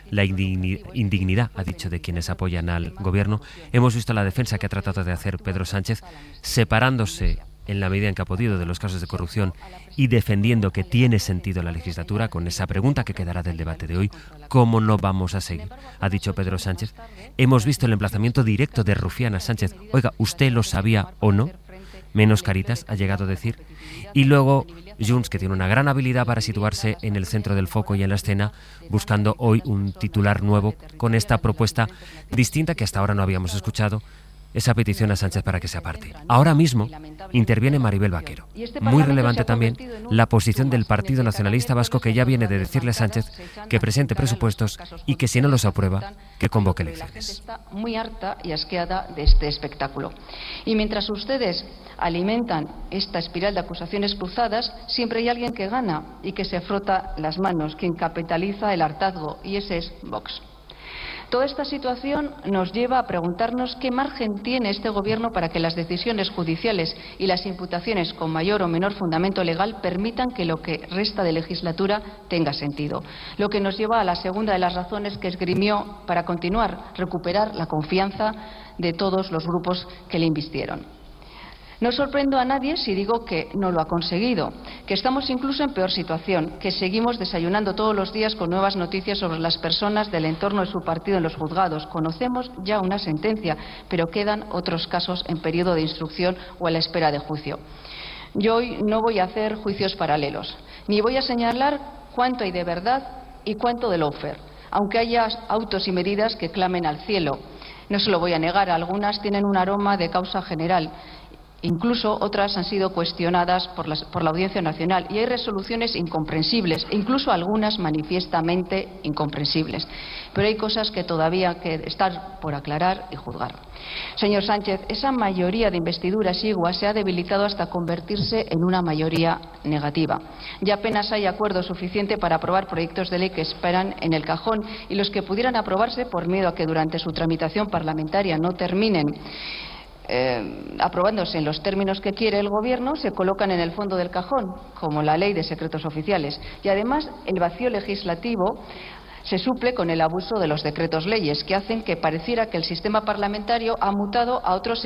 la indignidad, ha dicho, de quienes apoyan al gobierno. Hemos visto la defensa que ha tratado de hacer Pedro Sánchez, separándose en la medida en que ha podido de los casos de corrupción y defendiendo que tiene sentido la legislatura, con esa pregunta que quedará del debate de hoy: ¿cómo no vamos a seguir?, ha dicho Pedro Sánchez. Hemos visto el emplazamiento directo de Rufián a Sánchez: oiga, ¿usted lo sabía o no? Menos caritas, ha llegado a decir. Y luego Junts, que tiene una gran habilidad para situarse en el centro del foco y en la escena, buscando hoy un titular nuevo con esta propuesta distinta que hasta ahora no habíamos escuchado, esa petición a Sánchez para que se aparte. Ahora mismo interviene Maribel Vaquero. Muy relevante también la posición del Partido Nacionalista Vasco, que ya viene de decirle a Sánchez que presente presupuestos y que si no los aprueba, que convoque elecciones. Está muy harta y asqueada de este espectáculo. Y mientras ustedes alimentan esta espiral de acusaciones cruzadas, siempre hay alguien que gana y que se frota las manos, quien capitaliza el hartazgo, y ese es Vox. Toda esta situación nos lleva a preguntarnos qué margen tiene este Gobierno para que las decisiones judiciales y las imputaciones con mayor o menor fundamento legal permitan que lo que resta de legislatura tenga sentido. Lo que nos lleva a la segunda de las razones que esgrimió para continuar, recuperar la confianza de todos los grupos que le invistieron. No sorprendo a nadie si digo que no lo ha conseguido, que estamos incluso en peor situación, que seguimos desayunando todos los días con nuevas noticias sobre las personas del entorno de su partido en los juzgados. Conocemos ya una sentencia, pero quedan otros casos en periodo de instrucción o a la espera de juicio. Yo hoy no voy a hacer juicios paralelos, ni voy a señalar cuánto hay de verdad y cuánto de lawfare, aunque haya autos y medidas que clamen al cielo. No se lo voy a negar, algunas tienen un aroma de causa general. Incluso otras han sido cuestionadas por la Audiencia Nacional y hay resoluciones incomprensibles, incluso algunas manifiestamente incomprensibles. Pero hay cosas que todavía están por aclarar y juzgar. Señor Sánchez, esa mayoría de investidura exigua se ha debilitado hasta convertirse en una mayoría negativa. Ya apenas hay acuerdo suficiente para aprobar proyectos de ley que esperan en el cajón, y los que pudieran aprobarse, por miedo a que durante su tramitación parlamentaria no terminen aprobándose en los términos que quiere el Gobierno, se colocan en el fondo del cajón, como la Ley de Secretos Oficiales. Y además, el vacío legislativo se suple con el abuso de los decretos leyes, que hacen que pareciera que el sistema parlamentario ha mutado a otro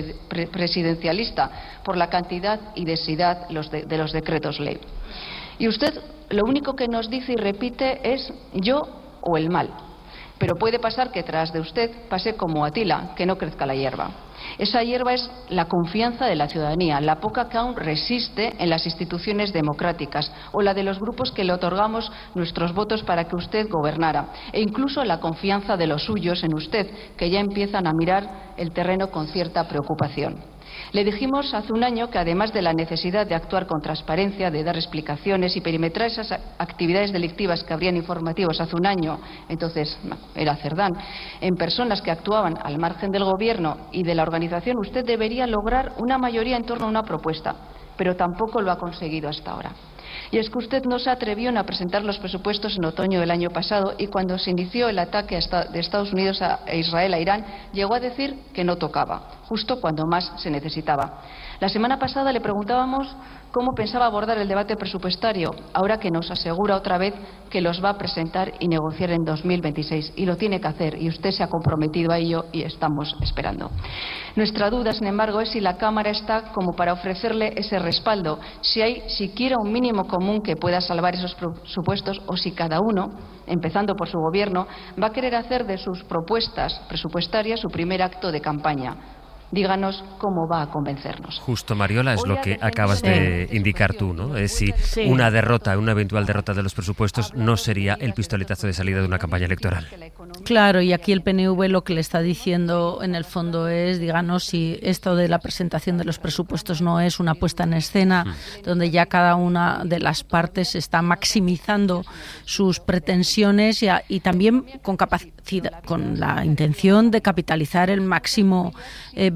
semipresidencialista por la cantidad y densidad de los decretos ley. Y usted lo único que nos dice y repite es yo o el mal. Pero puede pasar que tras de usted pase como Atila, que no crezca la hierba. Esa hierba es la confianza de la ciudadanía, la poca que aún resiste en las instituciones democráticas, o la de los grupos que le otorgamos nuestros votos para que usted gobernara, e incluso la confianza de los suyos en usted, que ya empiezan a mirar el terreno con cierta preocupación. Le dijimos hace un año que, además de la necesidad de actuar con transparencia, de dar explicaciones y perimetrar esas actividades delictivas que habrían informativos hace un año, entonces era Cerdán, en personas que actuaban al margen del Gobierno y de la organización, usted debería lograr una mayoría en torno a una propuesta, pero tampoco lo ha conseguido hasta ahora. Y es que usted no se atrevió a presentar los presupuestos en otoño del año pasado, y cuando se inició el ataque de Estados Unidos a Israel, a Irán, llegó a decir que no tocaba, justo cuando más se necesitaba. La semana pasada le preguntábamos cómo pensaba abordar el debate presupuestario, ahora que nos asegura otra vez que los va a presentar y negociar en 2026. Y lo tiene que hacer, y usted se ha comprometido a ello y estamos esperando. Nuestra duda, sin embargo, es si la Cámara está como para ofrecerle ese respaldo, si hay siquiera un mínimo común que pueda salvar esos presupuestos, o si cada uno, empezando por su Gobierno, va a querer hacer de sus propuestas presupuestarias su primer acto de campaña. Díganos cómo va a convencernos. Justo, Mariola, es lo que acabas de indicar tú, ¿no? Es si una eventual derrota de los presupuestos no sería el pistoletazo de salida de una campaña electoral. Claro, y aquí el PNV lo que le está diciendo en el fondo es, díganos si esto de la presentación de los presupuestos no es una puesta en escena donde ya cada una de las partes está maximizando sus pretensiones y también con la intención de capitalizar el máximo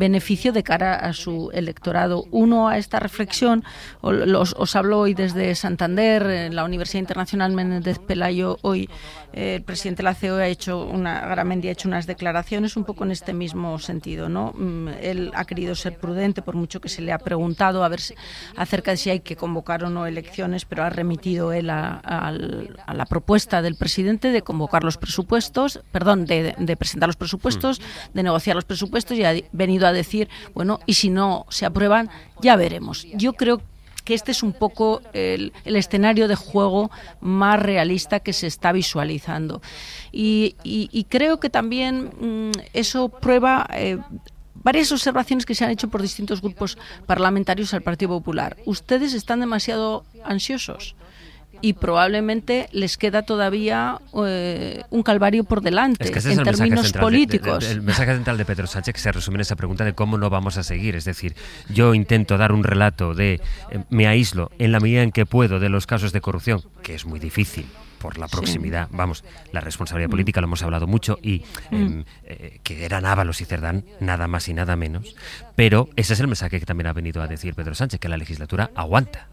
beneficio de cara a su electorado. Uno, a esta reflexión, os hablo hoy desde Santander, en la Universidad Internacional Menéndez Pelayo. Hoy el presidente de la COE Garamendi ha hecho unas declaraciones un poco en este mismo sentido, ¿no? Él ha querido ser prudente, por mucho que se le ha preguntado acerca de si hay que convocar o no elecciones, pero ha remitido él a la propuesta del presidente de convocar los presupuestos, de presentar los presupuestos, de negociar los presupuestos, y ha venido a decir, bueno, y si no se aprueban, ya veremos. Yo creo que este es un poco el escenario de juego más realista que se está visualizando. Y creo que también eso prueba varias observaciones que se han hecho por distintos grupos parlamentarios al Partido Popular. Ustedes están demasiado ansiosos y probablemente les queda todavía un calvario por delante, en términos políticos. El mensaje central de Pedro Sánchez se resume en esa pregunta de cómo no vamos a seguir. Es decir, yo intento dar un relato me aíslo en la medida en que puedo de los casos de corrupción, que es muy difícil por la proximidad, la responsabilidad política, lo hemos hablado mucho, y que eran Ábalos y Cerdán, nada más y nada menos. Pero ese es el mensaje que también ha venido a decir Pedro Sánchez, que la legislatura aguanta.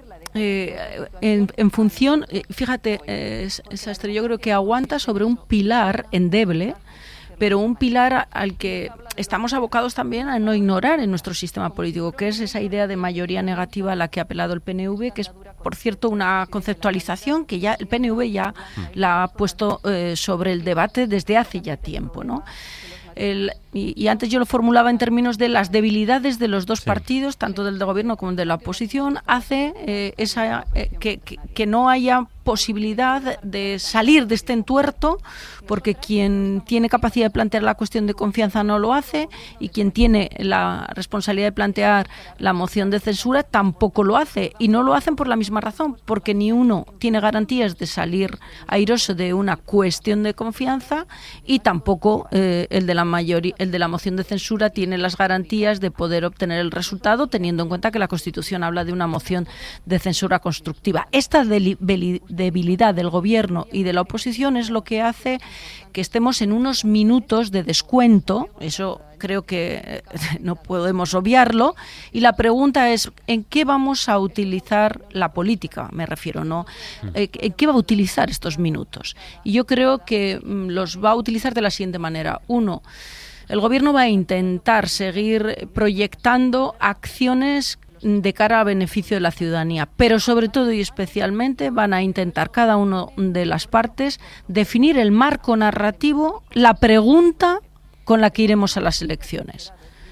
En función, fíjate, Sastre, yo creo que aguanta sobre un pilar endeble, pero un pilar al que estamos abocados también a no ignorar en nuestro sistema político, que es esa idea de mayoría negativa a la que ha apelado el PNV, que es, por cierto, una conceptualización que ya el PNV ya la ha puesto sobre el debate desde hace ya tiempo, ¿no? Y antes yo lo formulaba en términos de las debilidades de los dos partidos, tanto del de gobierno como de la oposición, hace que no haya posibilidad de salir de este entuerto, porque quien tiene capacidad de plantear la cuestión de confianza no lo hace, y quien tiene la responsabilidad de plantear la moción de censura tampoco lo hace, y no lo hacen por la misma razón, porque ni uno tiene garantías de salir airoso de una cuestión de confianza, y tampoco el de la moción de censura tiene las garantías de poder obtener el resultado, teniendo en cuenta que la Constitución habla de una moción de censura constructiva. Esta debilidad del gobierno y de la oposición es lo que hace que estemos en unos minutos de descuento. Eso creo que no podemos obviarlo, y la pregunta es ¿en qué vamos a utilizar la política? Me refiero, ¿no? ¿En qué va a utilizar estos minutos? Y yo creo que los va a utilizar de la siguiente manera. Uno, el gobierno va a intentar seguir proyectando acciones de cara a beneficio de la ciudadanía, pero sobre todo y especialmente van a intentar cada una de las partes definir el marco narrativo, la pregunta con la que iremos a las elecciones.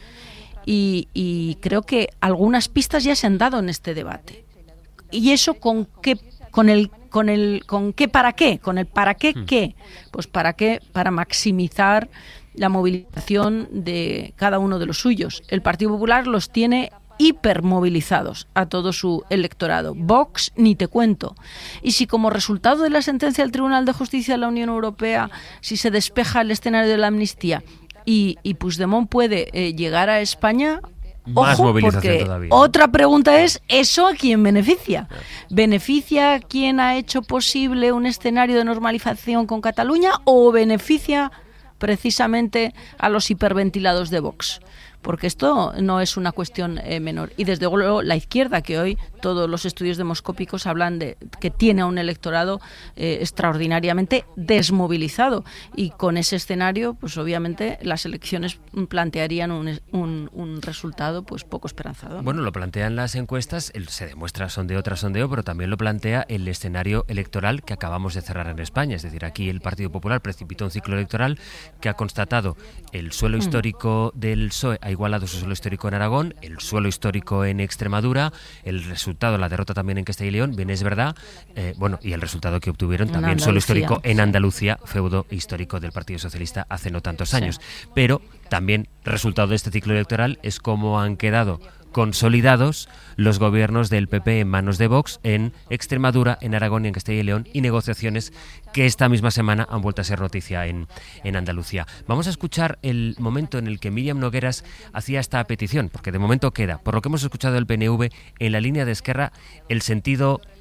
Y creo que algunas pistas ya se han dado en este debate. ¿Y eso con qué? ¿Con qué para qué? ¿Con el para qué qué? Pues para qué, para maximizar la movilización de cada uno de los suyos. El Partido Popular los tiene hipermovilizados a todo su electorado. Vox, ni te cuento. Y si como resultado de la sentencia del Tribunal de Justicia de la Unión Europea, si se despeja el escenario de la amnistía y Puigdemont puede llegar a España, más ojo, movilización porque todavía. Otra pregunta es, ¿eso a quién beneficia? ¿Beneficia a quien ha hecho posible un escenario de normalización con Cataluña o beneficia precisamente a los hiperventilados de Vox? Porque esto no es una cuestión menor. Y desde luego la izquierda, que hoy todos los estudios demoscópicos hablan de que tiene a un electorado extraordinariamente desmovilizado. Y con ese escenario, pues obviamente las elecciones plantearían un resultado pues poco esperanzador. Bueno, lo plantean las encuestas, se demuestra sondeo tras sondeo, pero también lo plantea el escenario electoral que acabamos de cerrar en España. Es decir, aquí el Partido Popular precipitó un ciclo electoral que ha constatado el suelo histórico del PSOE ha igualado su suelo histórico en Aragón, el suelo histórico en Extremadura, el resultado, la derrota también en Castilla y León, bien es verdad, y el resultado que obtuvieron también suelo histórico en Andalucía, feudo histórico del Partido Socialista hace no tantos años. Pero también resultado de este ciclo electoral es cómo han quedado consolidados los gobiernos del PP en manos de Vox en Extremadura, en Aragón y en Castilla y León, y negociaciones que esta misma semana han vuelto a ser noticia en Andalucía. Vamos a escuchar el momento en el que Míriam Nogueras hacía esta petición, porque de momento queda, por lo que hemos escuchado del PNV, en la línea de Esquerra, el sentido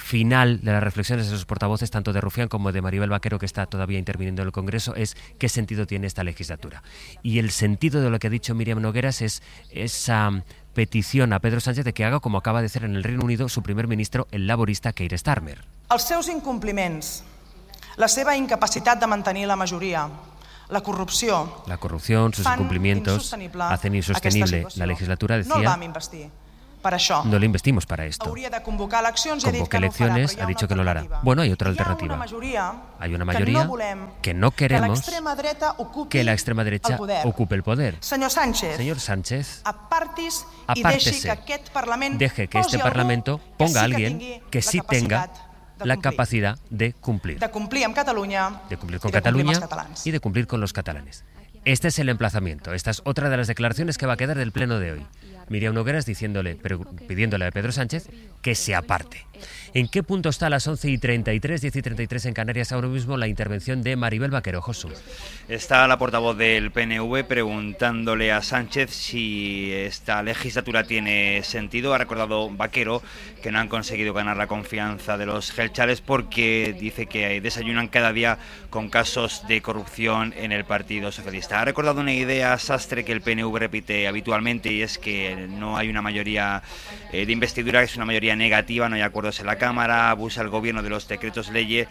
final de las reflexiones de los portavoces, tanto de Rufián como de Maribel Vaquero, que está todavía interviniendo en el Congreso, es qué sentido tiene esta legislatura. Y el sentido de lo que ha dicho Míriam Nogueras es esa petición a Pedro Sánchez de que haga como acaba de hacer en el Reino Unido su primer ministro, el laborista Keir Starmer. Els seus incompliments, la seva incapacitat de mantenir la majoria, la corrupción, sus incumplimientos hacen insostenible la legislatura, decía. No el vam investir. No le investimos para esto. Convoque elecciones, ha dicho que no lo hará. Bueno, hay otra alternativa. Hay una mayoría que no queremos que la extrema derecha ocupe el poder. Señor Sánchez, apártese, deje que este Parlamento ponga a alguien que sí tenga la capacidad de cumplir con Cataluña y de cumplir con los catalanes. Este es el emplazamiento. Esta es otra de las declaraciones que va a quedar del pleno de hoy. Míriam Nogueras pidiéndole a Pedro Sánchez que se aparte. ¿En qué punto está a las 11:33, 10:33 en Canarias ahora mismo la intervención de Maribel Vaquero? Josu. Está la portavoz del PNV preguntándole a Sánchez si esta legislatura tiene sentido. Ha recordado Vaquero que no han conseguido ganar la confianza de los gelchales porque dice que desayunan cada día con casos de corrupción en el Partido Socialista. Ha recordado una idea sastre que el PNV repite habitualmente, y es que no hay una mayoría de investidura, que es una mayoría negativa, no hay acuerdos en la Cámara, abusa el gobierno de los decretos ley,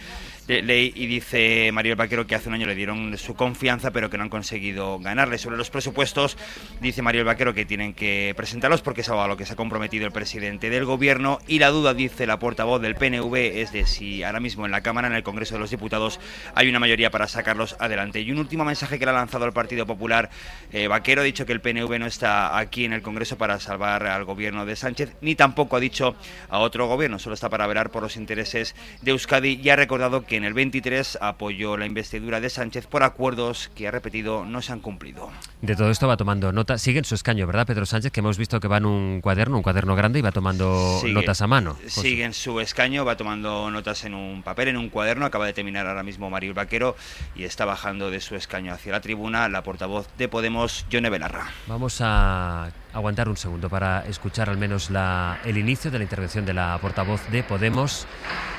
y dice Maribel Vaquero que hace un año le dieron su confianza pero que no han conseguido ganarle. Sobre los presupuestos dice Maribel Vaquero que tienen que presentarlos porque es algo a lo que se ha comprometido el presidente del gobierno, y la duda, dice la portavoz del PNV, es de si ahora mismo en la Cámara, en el Congreso de los Diputados, hay una mayoría para sacarlos adelante. Y un último mensaje que le ha lanzado el Partido Popular, Vaquero ha dicho que el PNV no está aquí en el Congreso para salvar al gobierno de Sánchez, ni tampoco ha dicho a otro gobierno, solo está para velar por los intereses de Euskadi, y ha recordado que en el 23 apoyó la investidura de Sánchez por acuerdos que, ha repetido, no se han cumplido. De todo esto va tomando nota. Sigue en su escaño, ¿verdad, Pedro Sánchez? Que hemos visto que va en un cuaderno grande, y va tomando notas a mano. Sigue en su escaño, va tomando notas en un papel, en un cuaderno. Acaba de terminar ahora mismo Maribel Vaquero y está bajando de su escaño hacia la tribuna la portavoz de Podemos, Yone Belarra. Vamos a aguantar un segundo para escuchar al menos el inicio de la intervención de la portavoz de Podemos,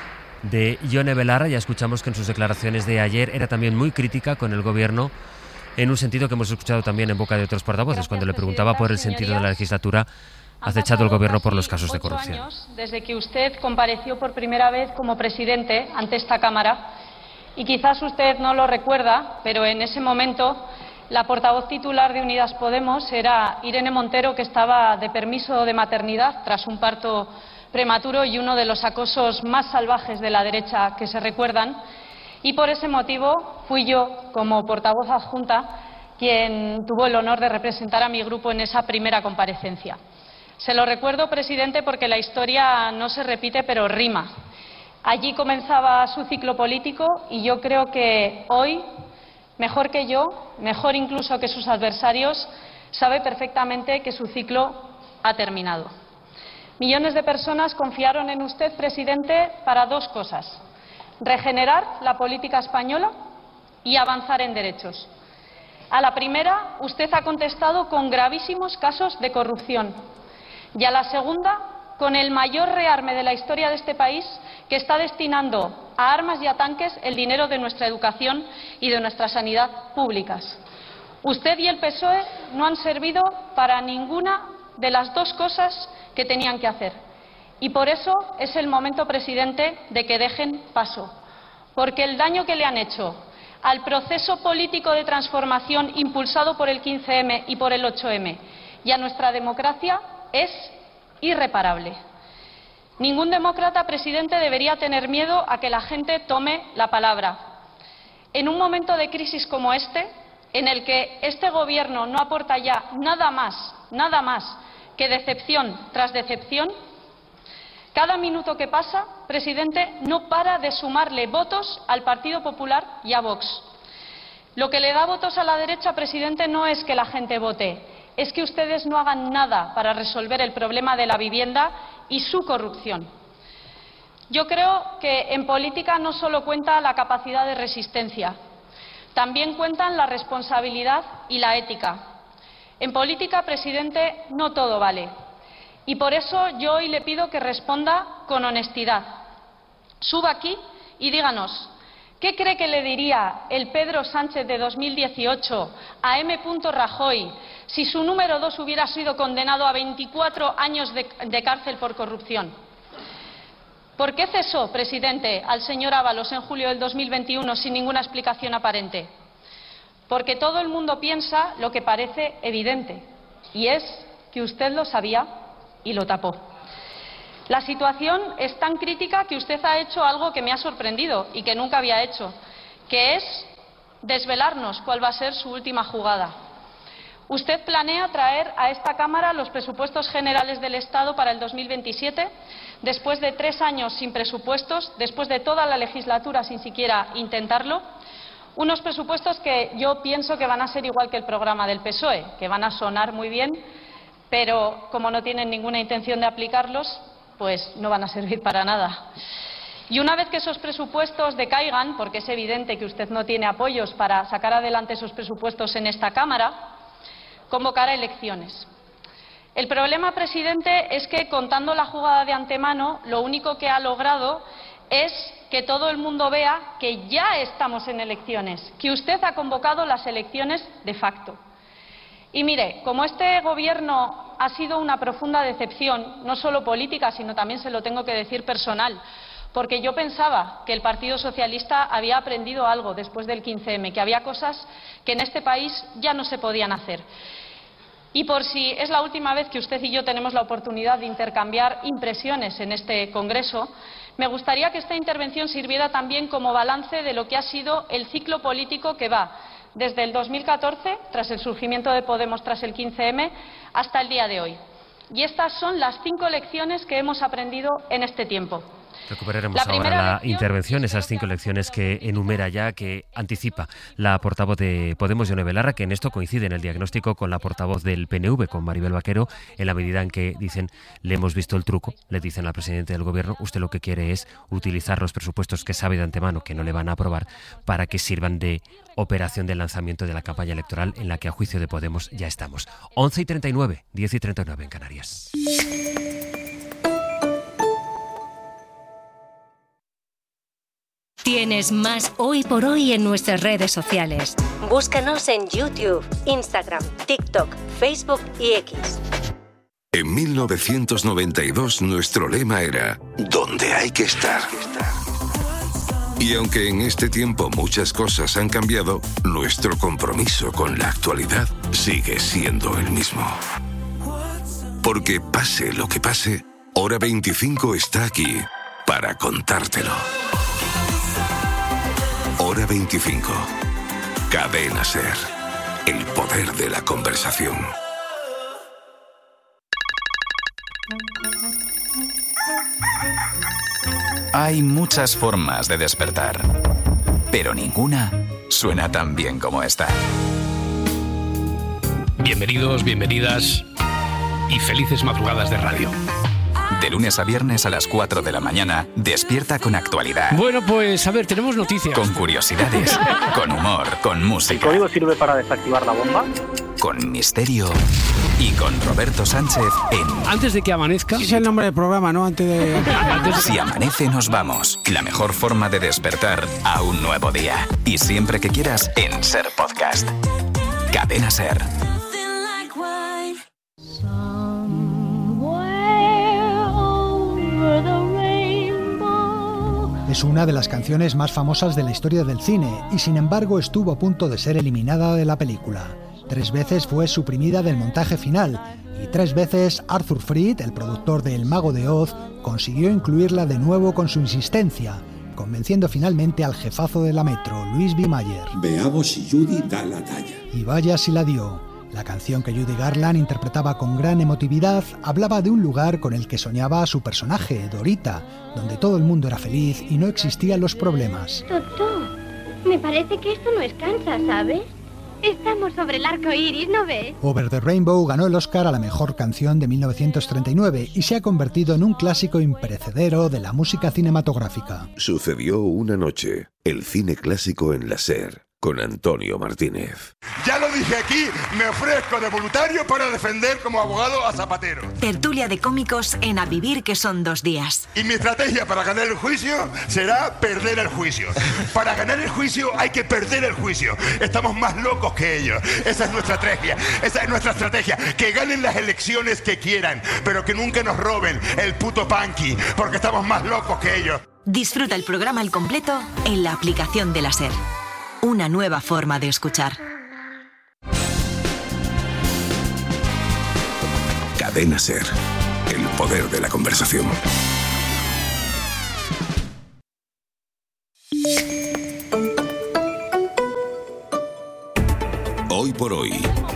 de Yone Belarra. Ya escuchamos que en sus declaraciones de ayer era también muy crítica con el gobierno, en un sentido que hemos escuchado también en boca de otros portavoces. Cuando le preguntaba por el sentido de la legislatura, acechado el gobierno por los casos de corrupción. Años desde que usted compareció por primera vez como presidente ante esta Cámara, y quizás usted no lo recuerda, pero en ese momento la portavoz titular de Unidas Podemos era Irene Montero, que estaba de permiso de maternidad tras un parto prematuro y uno de los acosos más salvajes de la derecha que se recuerdan, y por ese motivo fui yo, como portavoz adjunta, quien tuvo el honor de representar a mi grupo en esa primera comparecencia. Se lo recuerdo, presidente, porque la historia no se repite, pero rima. Allí comenzaba su ciclo político, y yo creo que hoy, mejor que yo, mejor incluso que sus adversarios, sabe perfectamente que su ciclo ha terminado. Millones de personas confiaron en usted, presidente, para dos cosas: regenerar la política española y avanzar en derechos. A la primera, usted ha contestado con gravísimos casos de corrupción, y a la segunda, con el mayor rearme de la historia de este país, que está destinando a armas y a tanques el dinero de nuestra educación y de nuestra sanidad públicas. Usted y el PSOE no han servido para ninguna de las dos cosas que tenían que hacer. Y por eso es el momento, presidente, de que dejen paso. Porque el daño que le han hecho al proceso político de transformación impulsado por el 15M y por el 8M y a nuestra democracia es irreparable. Ningún demócrata, presidente, debería tener miedo a que la gente tome la palabra. En un momento de crisis como este, en el que este gobierno no aporta ya nada más que decepción tras decepción, cada minuto que pasa, presidente, no para de sumarle votos al Partido Popular y a Vox. Lo que le da votos a la derecha, presidente, no es que la gente vote, es que ustedes no hagan nada para resolver el problema de la vivienda y su corrupción. Yo creo que en política no solo cuenta la capacidad de resistencia, también cuentan la responsabilidad y la ética. En política, presidente, no todo vale. Y por eso yo hoy le pido que responda con honestidad, Suba aquí y díganos, ¿qué cree que le diría el Pedro Sánchez de 2018 a M. Rajoy si su número 2 hubiera sido condenado a 24 años de cárcel por corrupción? ¿Por qué cesó, presidente, al señor Ábalos en julio del 2021 sin ninguna explicación aparente? Porque todo el mundo piensa lo que parece evidente, y es que usted lo sabía y lo tapó. La situación es tan crítica que usted ha hecho algo que me ha sorprendido y que nunca había hecho, que es desvelarnos cuál va a ser su última jugada. Usted planea traer a esta Cámara los presupuestos generales del Estado para el 2027, después de 3 años sin presupuestos, después de toda la legislatura sin siquiera intentarlo, unos presupuestos que yo pienso que van a ser igual que el programa del PSOE, que van a sonar muy bien, pero como no tienen ninguna intención de aplicarlos, pues no van a servir para nada. Y una vez que esos presupuestos decaigan, porque es evidente que usted no tiene apoyos para sacar adelante esos presupuestos en esta Cámara, convocará elecciones. El problema, presidente, es que contando la jugada de antemano, lo único que ha logrado es que todo el mundo vea que ya estamos en elecciones, que usted ha convocado las elecciones de facto. Y mire, como este Gobierno ha sido una profunda decepción, no solo política, sino también se lo tengo que decir personal, porque yo pensaba que el Partido Socialista había aprendido algo después del 15M, que había cosas que en este país ya no se podían hacer. Y por si es la última vez que usted y yo tenemos la oportunidad de intercambiar impresiones en este Congreso, me gustaría que esta intervención sirviera también como balance de lo que ha sido el ciclo político que va desde el 2014, tras el surgimiento de Podemos tras el 15M, hasta el día de hoy. Y estas son las 5 lecciones que hemos aprendido en este tiempo. Recuperaremos ahora la intervención, esas 5 lecciones que enumera ya, que anticipa la portavoz de Podemos, Ione Belarra, que en esto coincide en el diagnóstico con la portavoz del PNV, con Maribel Vaquero, en la medida en que dicen, le hemos visto el truco, le dicen al presidente del Gobierno, usted lo que quiere es utilizar los presupuestos que sabe de antemano que no le van a aprobar para que sirvan de operación de lanzamiento de la campaña electoral en la que a juicio de Podemos ya estamos. 11:39, 10:39 en Canarias. Tienes más Hoy por Hoy en nuestras redes sociales. Búscanos en YouTube, Instagram, TikTok, Facebook y X. En 1992 nuestro lema era «Donde hay que estar». Y aunque en este tiempo muchas cosas han cambiado, nuestro compromiso con la actualidad sigue siendo el mismo. Porque pase lo que pase, Hora 25 está aquí para contártelo. Hora 25. Cadena SER. El poder de la conversación. Hay muchas formas de despertar, pero ninguna suena tan bien como esta. Bienvenidos, bienvenidas y felices madrugadas de radio. De lunes a viernes a las 4 de la mañana, despierta con actualidad. Bueno, pues a ver, tenemos noticias. Con curiosidades, con humor, con música. ¿El código sirve para desactivar la bomba? Con misterio y con Roberto Sánchez en... Antes de que amanezca... Ese es el nombre del programa, ¿no? Antes de... Si amanece nos vamos. La mejor forma de despertar a un nuevo día. Y siempre que quieras en SER Podcast. Cadena SER. Es una de las canciones más famosas de la historia del cine y sin embargo estuvo a punto de ser eliminada de la película. 3 veces fue suprimida del montaje final y 3 veces Arthur Freed, el productor de El Mago de Oz, consiguió incluirla de nuevo con su insistencia, convenciendo finalmente al jefazo de la Metro, Louis B. Mayer. Veamos si Judy da la talla. Y vaya si la dio. La canción que Judy Garland interpretaba con gran emotividad hablaba de un lugar con el que soñaba su personaje, Dorita, donde todo el mundo era feliz y no existían los problemas. Doctor, me parece que esto no es Kansas, ¿sabes? Estamos sobre el arco iris, ¿no ves? Over the Rainbow ganó el Oscar a la mejor canción de 1939 y se ha convertido en un clásico imperecedero de la música cinematográfica. Sucedió una noche, el cine clásico en la SER, con Antonio Martínez. Ya lo dije aquí, me ofrezco de voluntario para defender como abogado a Zapatero. Tertulia de cómicos en A Vivir, que son 2 días. Y mi estrategia para ganar el juicio será perder el juicio. Para ganar el juicio hay que perder el juicio. Estamos más locos que ellos. Esa es nuestra estrategia. Esa es nuestra estrategia. Que ganen las elecciones que quieran, pero que nunca nos roben el puto punky, porque estamos más locos que ellos. Disfruta el programa al completo en la aplicación de la SER. Una nueva forma de escuchar. Cadena SER. El poder de la conversación. Hoy por hoy.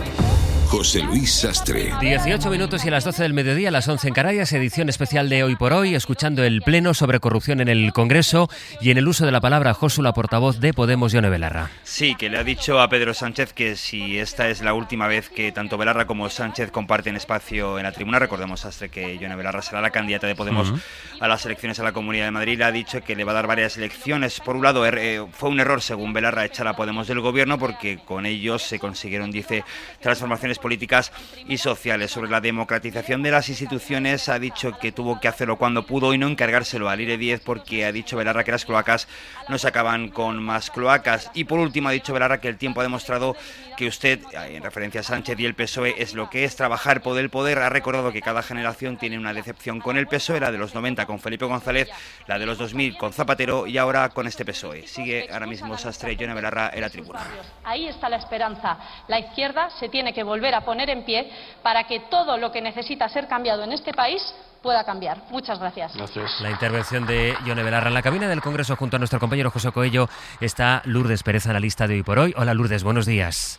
José Luis Sastre. 18 minutos y a las 12 del mediodía, a las 11 en Canarias, edición especial de Hoy por Hoy, escuchando el pleno sobre corrupción en el Congreso y en el uso de la palabra Josu, la portavoz de Podemos, Yone Belarra. Sí, que le ha dicho a Pedro Sánchez que si esta es la última vez que tanto Belarra como Sánchez comparten espacio en la tribuna, recordemos, Sastre, que Yone Belarra será la candidata de Podemos a las elecciones a la Comunidad de Madrid, le ha dicho que le va a dar varias elecciones. Por un lado, fue un error, según Belarra, echar a Podemos del gobierno, porque con ellos se consiguieron, dice, transformaciones políticas y sociales. Sobre la democratización de las instituciones ha dicho que tuvo que hacerlo cuando pudo y no encargárselo al IRE 10, porque ha dicho Belarra que las cloacas no se acaban con más cloacas. Y por último ha dicho Belarra que el tiempo ha demostrado que usted, en referencia a Sánchez y el PSOE, es lo que es trabajar por el poder. Ha recordado que cada generación tiene una decepción con el PSOE, la de los 90 con Felipe González, la de los 2000 con Zapatero y ahora con este PSOE. Sigue ahora mismo Sastre y Yone Belarra en la tribuna. Ahí está la esperanza. La izquierda se tiene que volver a poner en pie para que todo lo que necesita ser cambiado en este país pueda cambiar. Muchas gracias. La intervención de Yone Belarra. En la cabina del Congreso, junto a nuestro compañero José Coello, está Lourdes Pérez, analista de Hoy por Hoy. Hola Lourdes, buenos días.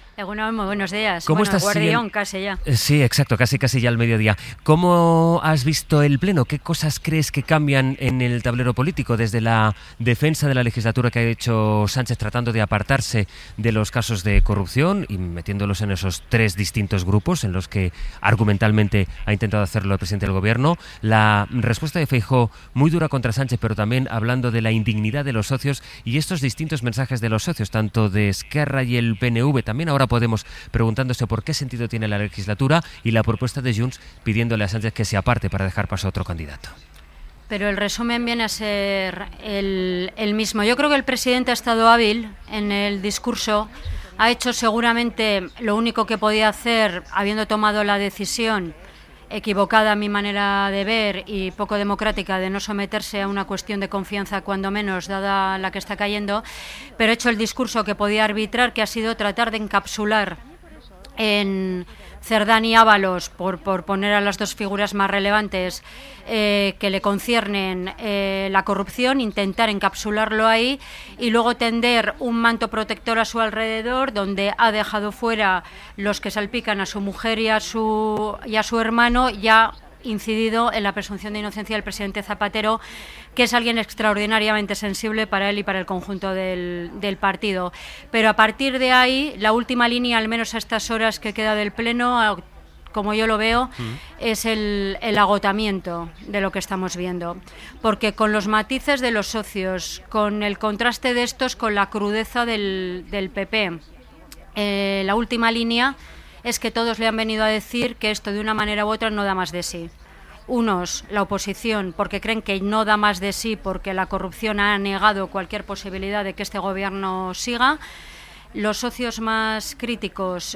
Muy buenos días. ¿Cómo estás? Guardión, casi ya. Sí, exacto, casi ya al mediodía. ¿Cómo has visto el pleno? ¿Qué cosas crees que cambian en el tablero político desde la defensa de la legislatura que ha hecho Sánchez, tratando de apartarse de los casos de corrupción y metiéndolos en esos 3 distintos grupos en los que argumentalmente ha intentado hacerlo el presidente del gobierno? La respuesta de Feijóo, muy dura contra Sánchez, pero también hablando de la indignidad de los socios y estos distintos mensajes de los socios, tanto de Esquerra y el PNV, también ahora Podemos, preguntándose por qué sentido tiene la legislatura, y la propuesta de Junts pidiéndole a Sánchez que se aparte para dejar paso a otro candidato. Pero el resumen viene a ser el mismo. Yo creo que el presidente ha estado hábil en el discurso, ha hecho seguramente lo único que podía hacer, habiendo tomado la decisión equivocada a mi manera de ver y poco democrática de no someterse a una cuestión de confianza, cuando menos, dada la que está cayendo, pero he hecho el discurso que podía arbitrar, que ha sido tratar de encapsular en Cerdán y Ábalos, por poner a las 2 figuras más relevantes que le conciernen la corrupción, intentar encapsularlo ahí y luego tender un manto protector a su alrededor, donde ha dejado fuera los que salpican a su mujer y a su hermano, y ha incidido en la presunción de inocencia del presidente Zapatero, que es alguien extraordinariamente sensible para él y para el conjunto del partido. Pero a partir de ahí, la última línea, al menos a estas horas que queda del pleno, como yo lo veo, es el agotamiento de lo que estamos viendo. Porque con los matices de los socios, con el contraste de estos, con la crudeza del PP, la última línea es que todos le han venido a decir que esto de una manera u otra no da más de sí. Unos, la oposición, porque creen que no da más de sí porque la corrupción ha negado cualquier posibilidad de que este gobierno siga. Los socios más críticos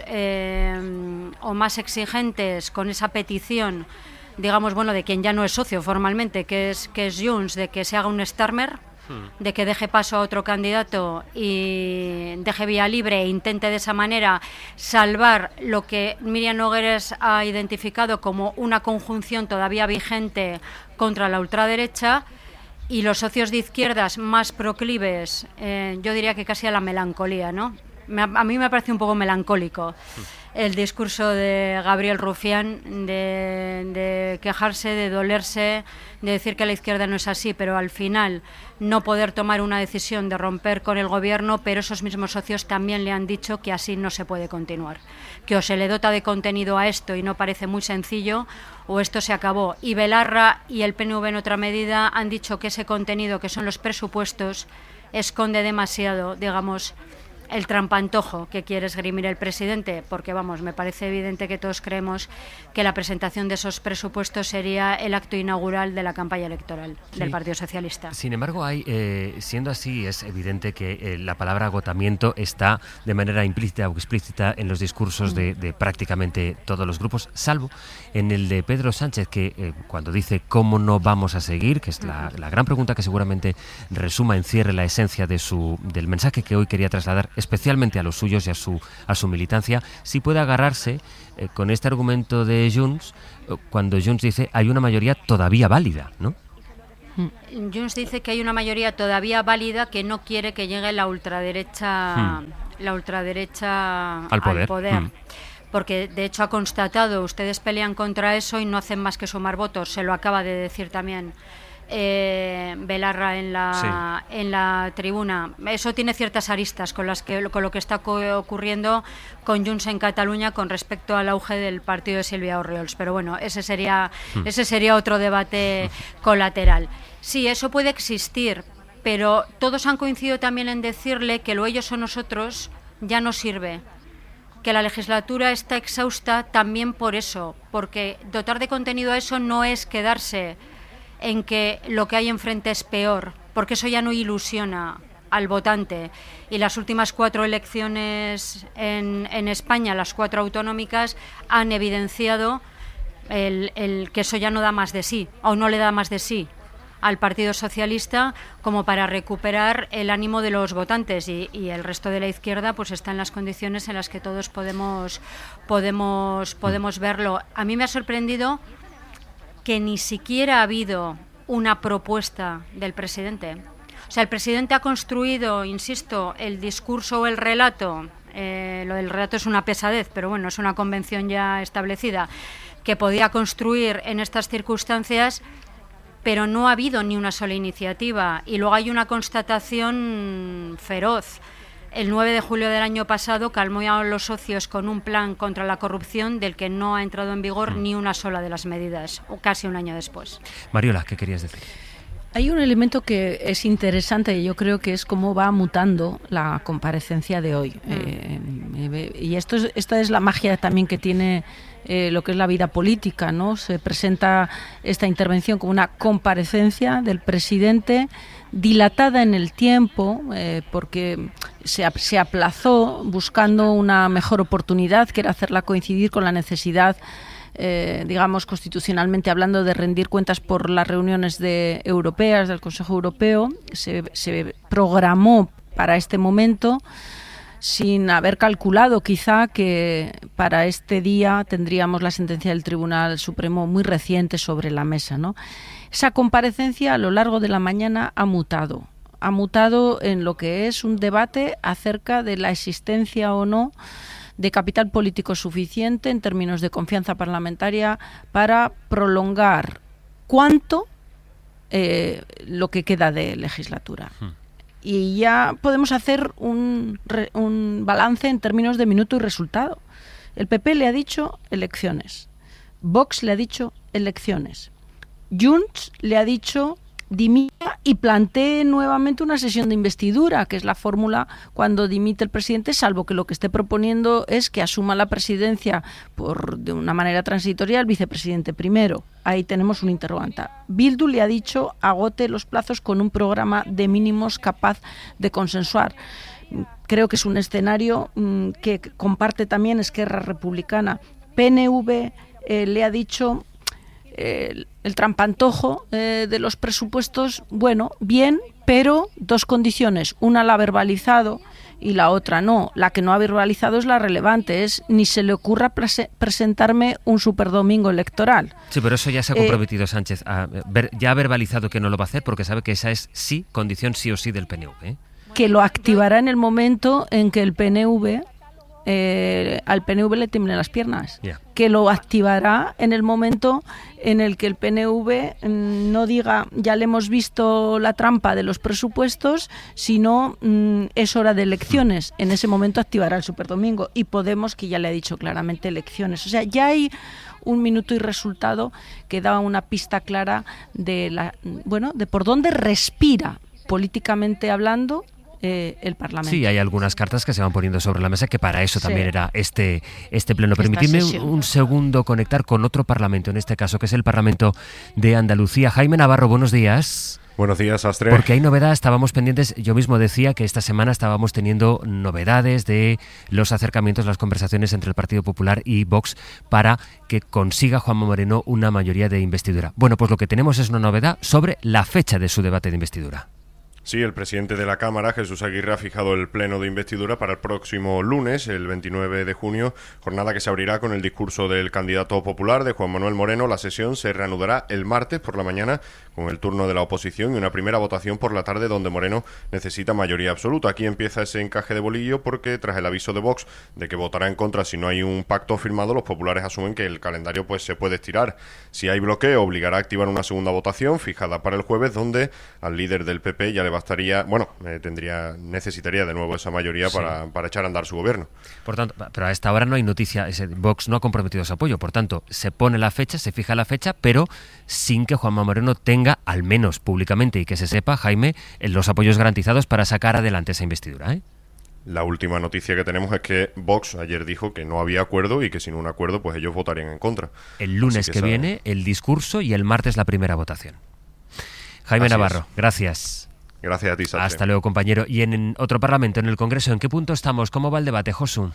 o más exigentes con esa petición, digamos, de quien ya no es socio formalmente, que es Junts, de que se haga un Starmer, de que deje paso a otro candidato y deje vía libre e intente de esa manera salvar lo que Míriam Nogueras ha identificado como una conjunción todavía vigente contra la ultraderecha, y los socios de izquierdas más proclives, yo diría que casi a la melancolía, ¿no? A mí me parece un poco melancólico el discurso de Gabriel Rufián, de quejarse, de dolerse, de decir que la izquierda no es así, pero al final no poder tomar una decisión de romper con el gobierno, pero esos mismos socios también le han dicho que así no se puede continuar, que o se le dota de contenido a esto y no parece muy sencillo, o esto se acabó. Y Belarra y el PNV en otra medida han dicho que ese contenido, que son los presupuestos, esconde demasiado, digamos, el trampantojo que quiere esgrimir el presidente, porque vamos, me parece evidente que todos creemos que la presentación de esos presupuestos sería el acto inaugural de la campaña electoral del Partido Socialista. Sin embargo, siendo así, es evidente que la palabra agotamiento está de manera implícita o explícita en los discursos de prácticamente todos los grupos, salvo en el de Pedro Sánchez, que cuando dice ¿cómo no vamos a seguir?, que es la gran pregunta que seguramente resuma, encierre la esencia del mensaje que hoy quería trasladar especialmente a los suyos y a su militancia, sí puede agarrarse con este argumento de Junts cuando Junts dice hay una mayoría todavía válida, ¿no? Junts dice que hay una mayoría todavía válida que no quiere que llegue la ultraderecha al poder. Porque de hecho ha constatado, ustedes pelean contra eso y no hacen más que sumar votos, se lo acaba de decir también Belarra en la tribuna. Eso tiene ciertas aristas con lo que está ocurriendo con Junts en Cataluña con respecto al auge del partido de Silvia Orriols, pero bueno, ese sería otro debate colateral. Sí, eso puede existir, pero todos han coincidido también en decirle que lo ellos o nosotros ya no sirve, que la legislatura está exhausta también por eso, porque dotar de contenido a eso no es quedarse en que lo que hay enfrente es peor, porque eso ya no ilusiona al votante. Y las últimas 4 elecciones en España, las 4 autonómicas, han evidenciado el que eso ya no da más de sí, o no le da más de sí al Partido Socialista como para recuperar el ánimo de los votantes, y el resto de la izquierda pues está en las condiciones en las que todos podemos verlo. A mí me ha sorprendido que ni siquiera ha habido una propuesta del presidente. O sea, el presidente ha construido, insisto, el discurso o el relato, lo del relato es una pesadez, pero bueno, es una convención ya establecida, que podía construir en estas circunstancias, pero no ha habido ni una sola iniciativa. Y luego hay una constatación feroz. El 9 de julio del año pasado calmó a los socios con un plan contra la corrupción del que no ha entrado en vigor ni una sola de las medidas, o casi un año después. Mariola, ¿qué querías decir? Hay un elemento que es interesante y yo creo que es cómo va mutando la comparecencia de hoy. Y esta es la magia también que tiene lo que es la vida política, ¿no? Se presenta esta intervención como una comparecencia del presidente dilatada en el tiempo, porque se aplazó buscando una mejor oportunidad, que era hacerla coincidir con la necesidad, digamos, constitucionalmente hablando, de rendir cuentas por las reuniones europeas del Consejo Europeo. Se programó para este momento sin haber calculado quizá que para este día tendríamos la sentencia del Tribunal Supremo muy reciente sobre la mesa, ¿no? Esa comparecencia a lo largo de la mañana ha mutado en lo que es un debate acerca de la existencia o no de capital político suficiente en términos de confianza parlamentaria para prolongar cuánto lo que queda de legislatura. Y ya podemos hacer un balance en términos de minuto y resultado. El PP le ha dicho elecciones, Vox le ha dicho elecciones, Junts le ha dicho dimita y plantee nuevamente una sesión de investidura, que es la fórmula cuando dimite el presidente, salvo que lo que esté proponiendo es que asuma la presidencia de una manera transitoria el vicepresidente primero. Ahí tenemos un interrogante. Bildu le ha dicho agote los plazos con un programa de mínimos capaz de consensuar. Creo que es un escenario que comparte también Esquerra Republicana. PNV le ha dicho el trampantojo de los presupuestos, bueno, bien, pero 2 condiciones. Una la ha verbalizado y la otra no. La que no ha verbalizado es la relevante, es ni se le ocurra presentarme un superdomingo electoral. Sí, pero eso ya se ha comprometido Sánchez. Ya ha verbalizado que no lo va a hacer porque sabe que esa es condición sí o sí del PNV. Que lo activará en el momento en que el PNV... al PNV le tiemblen las piernas, que lo activará en el momento en el que el PNV no diga ya le hemos visto la trampa de los presupuestos, sino es hora de elecciones. En ese momento activará el superdomingo, y Podemos, que ya le ha dicho claramente elecciones. O sea, ya hay un minuto y resultado que da una pista clara de por dónde respira políticamente hablando el Parlamento. Sí, hay algunas cartas que se van poniendo sobre la mesa, que para eso también era este pleno. Permitidme un segundo conectar con otro Parlamento, en este caso, que es el Parlamento de Andalucía. Jaime Navarro, buenos días. Buenos días, Astre. Porque hay novedad, estábamos pendientes, yo mismo decía que esta semana estábamos teniendo novedades de los acercamientos, las conversaciones entre el Partido Popular y Vox para que consiga Juanma Moreno una mayoría de investidura. Bueno, pues lo que tenemos es una novedad sobre la fecha de su debate de investidura. Sí, el presidente de la Cámara, Jesús Aguirre, ha fijado el pleno de investidura para el próximo lunes, el 29 de junio, jornada que se abrirá con el discurso del candidato popular, de Juan Manuel Moreno. La sesión se reanudará el martes por la mañana con el turno de la oposición y una primera votación por la tarde donde Moreno necesita mayoría absoluta. Aquí empieza ese encaje de bolillo porque tras el aviso de Vox de que votará en contra si no hay un pacto firmado, los populares asumen que el calendario pues se puede estirar. Si hay bloqueo, obligará a activar una segunda votación fijada para el jueves, donde al líder del PP ya le necesitaría de nuevo esa mayoría para echar a andar su gobierno. Por tanto, pero a esta hora no hay noticia, Vox no ha comprometido su apoyo, por tanto, se pone la fecha, se fija la fecha, pero sin que Juanma Moreno tenga, al menos públicamente y que se sepa, Jaime, los apoyos garantizados para sacar adelante esa investidura, ¿eh? La última noticia que tenemos es que Vox ayer dijo que no había acuerdo y que sin un acuerdo pues ellos votarían en contra. El lunes que viene el discurso y el martes la primera votación. Jaime Navarro, gracias. Gracias a ti, Sastre. Hasta luego, compañero. Y en otro Parlamento, en el Congreso, ¿en qué punto estamos? ¿Cómo va el debate, Josu?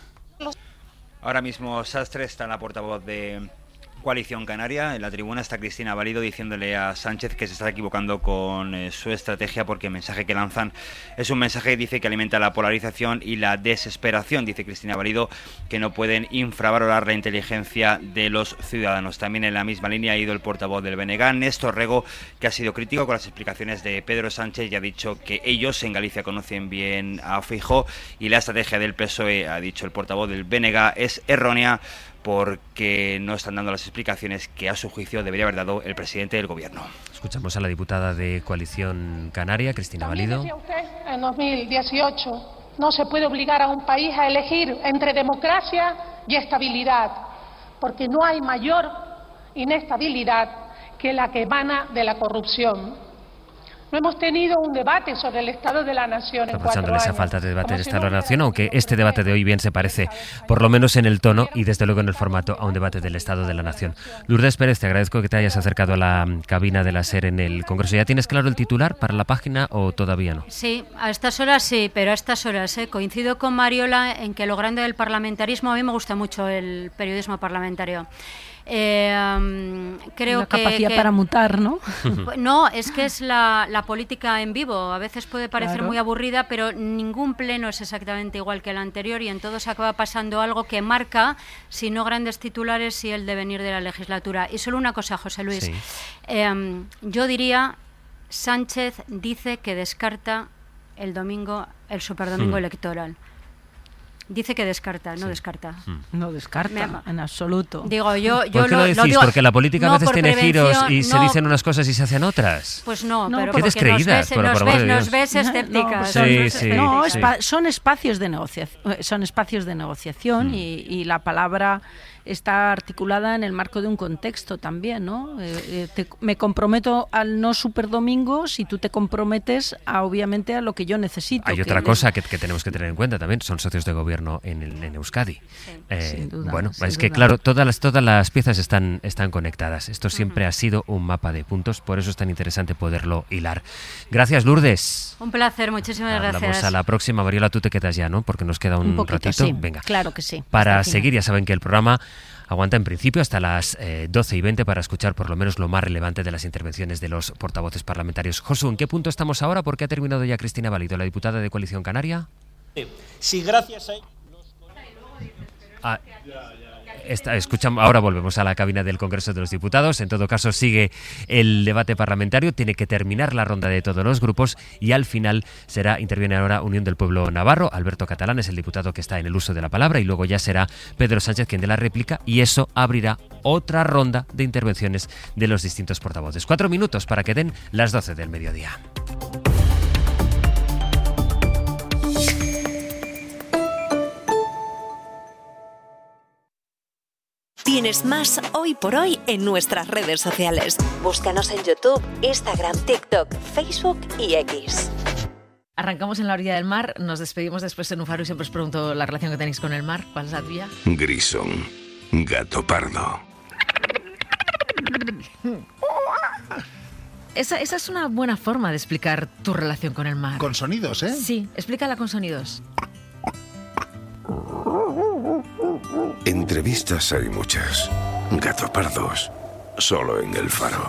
Ahora mismo Sastre está en la portavoz de Coalición Canaria. En la tribuna está Cristina Valido diciéndole a Sánchez que se está equivocando con su estrategia, porque el mensaje que lanzan es un mensaje, dice, que alimenta la polarización y la desesperación. Dice Cristina Valido que no pueden infravalorar la inteligencia de los ciudadanos. También en la misma línea ha ido el portavoz del BNG, Néstor Rego, que ha sido crítico con las explicaciones de Pedro Sánchez y ha dicho que ellos en Galicia conocen bien a Feijóo y la estrategia del PSOE, ha dicho el portavoz del BNG, es errónea porque no están dando las explicaciones que a su juicio debería haber dado el presidente del gobierno. Escuchamos a la diputada de Coalición Canaria, Cristina Valido. Decía usted, en 2018, no se puede obligar a un país a elegir entre democracia y estabilidad, porque no hay mayor inestabilidad que la que emana de la corrupción. No hemos tenido un debate sobre el Estado de la Nación en 4 años. Aprovechándole esa falta de debate del Estado de la Nación, aunque este debate de hoy bien se parece, por lo menos en el tono y desde luego en el formato, a un debate del Estado de la Nación. Lourdes Pérez, te agradezco que te hayas acercado a la cabina de la SER en el Congreso. ¿Ya tienes claro el titular para la página o todavía no? Sí, a estas horas sí, pero a estas horas coincido con Mariola en que lo grande del parlamentarismo, a mí me gusta mucho el periodismo parlamentario. Creo la capacidad para mutar, ¿no? No, es que es la política en vivo. A veces puede parecer muy aburrida, pero ningún pleno es exactamente igual que el anterior y en todos acaba pasando algo que marca, si no grandes titulares, si el devenir de la legislatura. Y solo una cosa, José Luis. Sí. Yo diría, Sánchez dice que descarta el superdomingo electoral. Dice que descarta, no descarta. No descarta, en absoluto. Digo, yo ¿por qué lo decís? digo, porque la política a veces tiene giros y se no, dicen unas cosas y se hacen otras. Pues no, pero qué descreídas, nos ves escépticas. Son espacios de negociación y la palabra está articulada en el marco de un contexto también, ¿no? Me comprometo al no superdomingo si tú te comprometes obviamente a lo que yo necesito. Hay otra cosa que tenemos que tener en cuenta también, son socios de gobierno en Euskadi. Sin duda, bueno, sin es que duda. claro, todas las piezas están conectadas. Esto siempre ha sido un mapa de puntos, por eso es tan interesante poderlo hilar. Gracias, Lourdes. Un placer, muchísimas gracias. Hablamos a la próxima. Mariola, tú te quedas ya, ¿no? Porque nos queda un poquito, ratito. Sí, venga. Claro que sí. Para seguir, ya saben que el programa aguanta en principio hasta las 12:20 para escuchar por lo menos lo más relevante de las intervenciones de los portavoces parlamentarios. Josu, ¿en qué punto estamos ahora? ¿Por qué ha terminado ya Cristina Valido, la diputada de Coalición Canaria? Sí, gracias a... Escuchamos, ahora volvemos a la cabina del Congreso de los Diputados. En todo caso, sigue el debate parlamentario. Tiene que terminar la ronda de todos los grupos y al final interviene ahora Unión del Pueblo Navarro. Alberto Catalán es el diputado que está en el uso de la palabra y luego ya será Pedro Sánchez quien dé la réplica y eso abrirá otra ronda de intervenciones de los distintos portavoces. 4 minutos para que den las 12 del mediodía. Tienes más Hoy por Hoy en nuestras redes sociales. Búscanos en YouTube, Instagram, TikTok, Facebook y X. Arrancamos en la orilla del mar, nos despedimos después en un faro y siempre os pregunto la relación que tenéis con el mar. ¿Cuál es la tuya? Grisón, gato pardo. Esa es una buena forma de explicar tu relación con el mar. Con sonidos, ¿eh? Sí, explícala con sonidos. Entrevistas hay muchas. Gato pardos, solo en El Faro.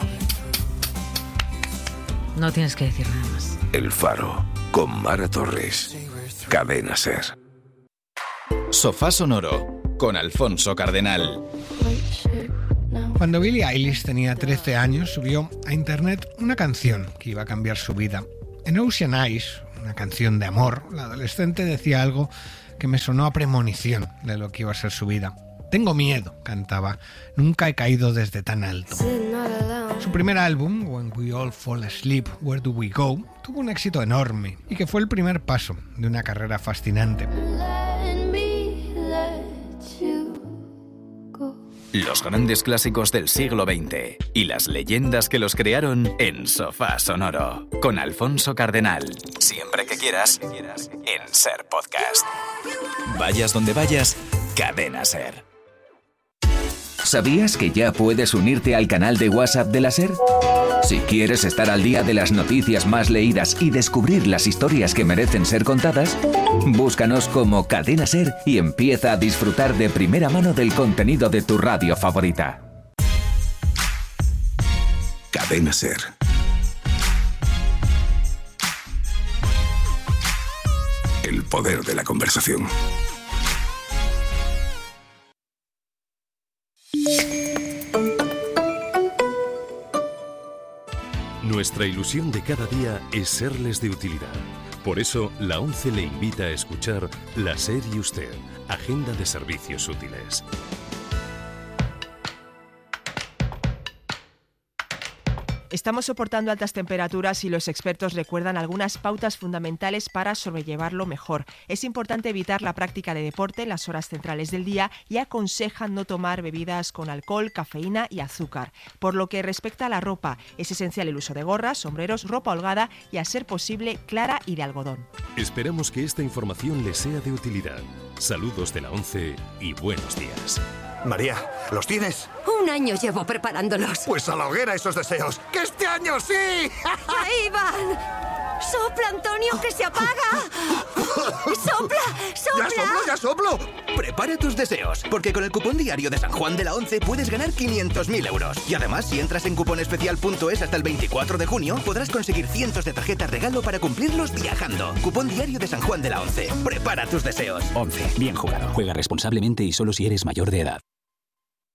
No tienes que decir nada más. El Faro, con Mara Torres. Cadena SER. Sofá Sonoro, con Alfonso Cardenal. Cuando Billie Eilish tenía 13 años, subió a internet una canción que iba a cambiar su vida. En Ocean Eyes, una canción de amor, la adolescente decía algo que me sonó a premonición de lo que iba a ser su vida. Tengo miedo, cantaba. Nunca he caído desde tan alto. Su primer álbum, When We All Fall Asleep, Where Do We Go?, tuvo un éxito enorme y que fue el primer paso de una carrera fascinante. Los grandes clásicos del siglo XX y las leyendas que los crearon en Sofá Sonoro, con Alfonso Cardenal. Siempre que quieras, en SER Podcast. Vayas donde vayas, Cadena SER. ¿Sabías que ya puedes unirte al canal de WhatsApp de la SER? Si quieres estar al día de las noticias más leídas y descubrir las historias que merecen ser contadas, búscanos como Cadena SER y empieza a disfrutar de primera mano del contenido de tu radio favorita. Cadena SER. El poder de la conversación. Nuestra ilusión de cada día es serles de utilidad. Por eso, la ONCE le invita a escuchar La SER y Usted, Agenda de Servicios Útiles. Estamos soportando altas temperaturas y los expertos recuerdan algunas pautas fundamentales para sobrellevarlo mejor. Es importante evitar la práctica de deporte en las horas centrales del día y aconsejan no tomar bebidas con alcohol, cafeína y azúcar. Por lo que respecta a la ropa, es esencial el uso de gorras, sombreros, ropa holgada y, a ser posible, clara y de algodón. Esperamos que esta información les sea de utilidad. Saludos de la ONCE y buenos días. María, ¿los tienes? 1 año llevo preparándolos. Pues a la hoguera esos deseos. ¡Que este año sí! ¡Ahí van! ¡Sopla, Antonio, que se apaga! ¡Sopla, sopla! ¡Ya soplo! Prepara tus deseos, porque con el cupón diario de San Juan de la ONCE puedes ganar 500.000 euros. Y además, si entras en cuponespecial.es hasta el 24 de junio, podrás conseguir cientos de tarjetas regalo para cumplirlos viajando. Cupón diario de San Juan de la ONCE. Prepara tus deseos. ONCE. Bien jugado. Juega responsablemente y solo si eres mayor de edad.